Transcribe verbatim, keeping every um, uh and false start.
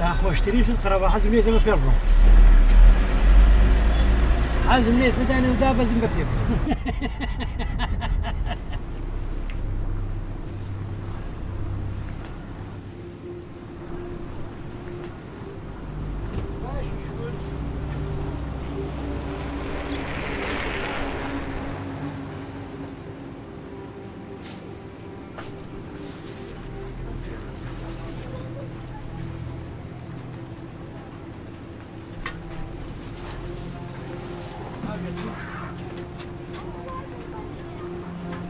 لا خۆشترین شت قەرەبا حەزم لێ ئەمە پێ بڕۆم حەزم لێ سەدانێ دا بەزم بە پێ